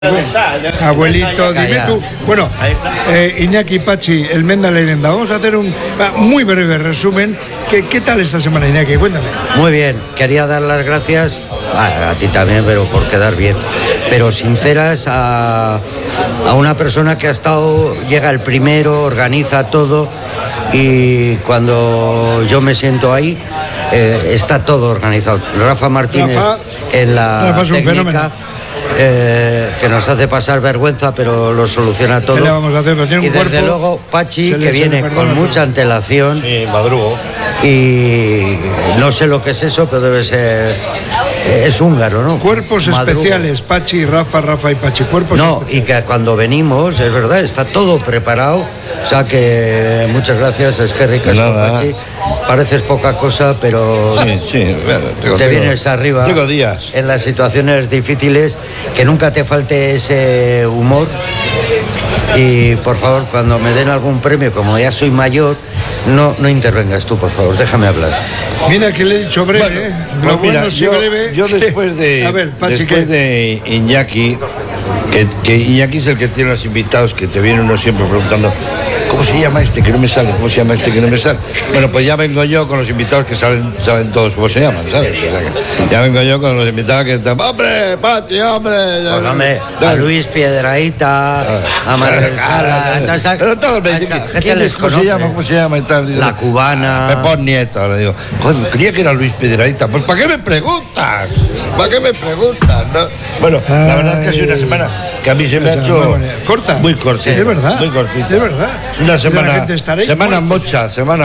Abuelito, dime tú. Bueno, Iñaki, Pachi, el Menda Leyenda. Vamos a hacer un muy breve resumen. ¿Qué tal esta semana, Iñaki? Cuéntame. Muy bien, quería dar las gracias a ti también, pero por quedar bien, pero sinceras a una persona que ha estado, llega el primero, organiza todo, y cuando yo me siento ahí, está todo organizado. Rafa Martínez en la Rafa es un técnica, fenómeno. Que nos hace pasar vergüenza, pero lo soluciona todo. ¿Qué le vamos a hacer? Pues tiene y un desde cuerpo, luego Pachi, que viene con mucha antelación. Sí, madrugo. Y no sé lo que es eso, pero debe ser... es húngaro, ¿no? Cuerpos Madrugo. especiales, Pachi y Rafa y Pachi. Cuerpos especiales. Y que cuando venimos, es verdad, está todo preparado. O sea que muchas gracias, es que ricas, Pachi. Pareces poca cosa, pero sí, te vienes arriba. Tengo días. En las situaciones difíciles, que nunca te falte ese humor. Y por favor, cuando me den algún premio, como ya soy mayor, no intervengas tú, por favor, déjame hablar. Mira que le he dicho breve, pues mira, yo después de a ver, Pachi, después de Iñaki, que Iñaki es el que tiene los invitados, que te viene uno siempre preguntando ¿cómo se llama este que no me sale? ¿Cómo se llama este que no me sale? Bueno, pues ya vengo yo con los invitados que saben todos cómo se llaman, ¿sabes? O sea, que ya vengo yo con los invitados que están, ¡hombre, Pachi, hombre! A Luis Piedrahíta, a Manuel Sala, pero todos me dicen, ¿cómo se llama y tal? La Cubana. Pepón Nieto, le digo, coño, creía que era Luis Piedrahíta. Pues ¿para qué me preguntas? ¿Para qué me preguntas? ¿No? Bueno, la verdad es que ha sido una semana que a mí se me ha hecho corta. Muy corta. Sí, es verdad. Muy cortita. Es verdad. Una semana mocha.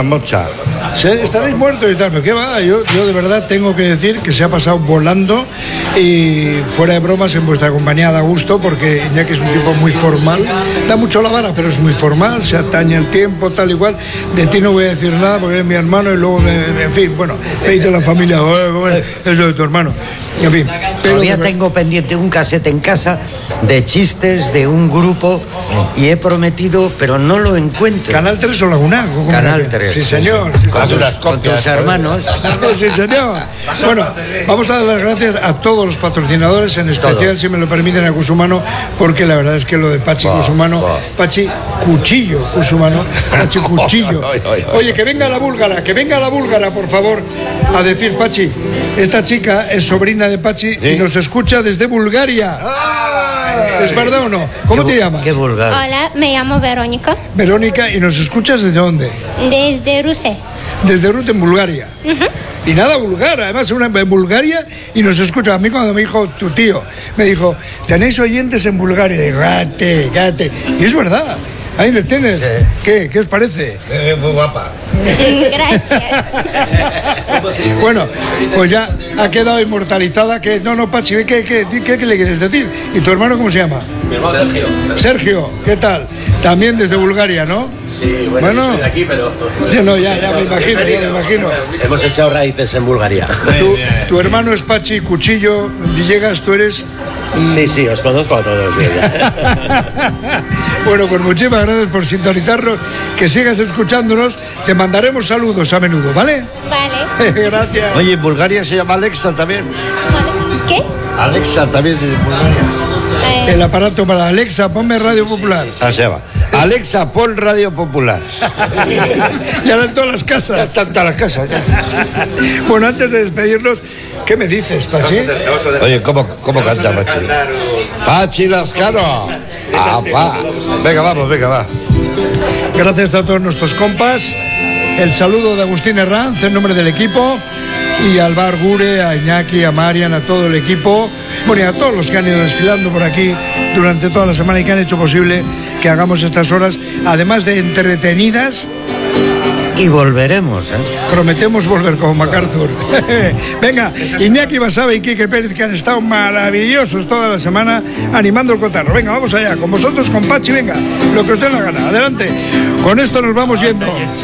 Estaréis muertos y tal, pero qué va, yo de verdad tengo que decir que se ha pasado volando, y fuera de bromas, en vuestra compañía da gusto, porque Iñaki es un tipo muy formal, da mucho la vara, pero es muy formal, se atañe el tiempo, tal y cual. De ti no voy a decir nada porque eres mi hermano, y luego, en fin, bueno, me dice la familia, eso de tu hermano. En fin, todavía tengo pendiente un casete en casa de chistes de un grupo, y he prometido, pero no lo encuentro. ¿Canal 3 o Laguna? Canal 3. Sí, señor. Con tus hermanos. Sí, señor. Bueno, vamos a dar las gracias a todos los patrocinadores, en especial, si me lo permiten, a Cusumano, porque la verdad es que lo de Pachi Cusumano, Pachi Cuchillo Cusumano, Pachi Cuchillo. Oye, que venga la búlgara, por favor, a decir, Pachi, esta chica es sobrina de Pachi, ¿sí? Y nos escucha desde Bulgaria. ¿Es verdad o no? ¿Cómo te llamas? Qué vulgar. Hola, me llamo Verónica. Verónica, ¿y nos escuchas desde dónde? Desde Rusia. Desde Rusia, en Bulgaria. Y nada vulgar, además en Bulgaria, y nos escucha. A mí cuando me dijo tu tío, me dijo, ¿tenéis oyentes en Bulgaria? Y digo, gate. Y es verdad. Ahí le tienes. Sí. ¿Qué os parece? Muy guapa. Gracias. Bueno, pues ya ha quedado inmortalizada. Que no, Pachi, ¿qué le quieres decir? ¿Y tu hermano cómo se llama? Mi hermano Sergio, ¿qué tal? También desde Bulgaria, ¿no? Sí, bueno, yo soy de aquí, pero... Sí, no, ya me imagino. Hemos echado raíces en Bulgaria. Tu hermano es Pachi Cuchillo Villegas, tú eres... Sí, os conozco a todos. Bueno, pues muchísimas gracias por sintonizarnos, que sigas escuchándonos, te mandaremos saludos a menudo, ¿vale? Vale. Gracias. Oye, en Bulgaria se llama Alexa también. ¿Qué? Alexa también en Bulgaria. El aparato para Alexa, ponme Radio Popular. Se llama Alexa, pon Radio Popular. Ya están todas las casas. Ya están todas las casas, ya. Bueno, antes de despedirnos, ¿qué me dices, Pachi? Oye, ¿cómo canta Pachi? Pachi Lascano. Venga, va. Gracias a todos nuestros compas. El saludo de Agustín Herranz en nombre del equipo, y al Bar Gure, a Iñaki, a Marian, a todo el equipo, bueno, y a todos los que han ido desfilando por aquí durante toda la semana y que han hecho posible que hagamos estas horas, además de entretenidas. Y volveremos, ¿eh? Prometemos volver como MacArthur. Venga, Iñaki Basabe y Quique Pérez, que han estado maravillosos toda la semana animando el cotarro. Venga, vamos allá, con vosotros, con Pachi, venga, lo que os dé la gana, adelante. Con esto nos vamos yendo.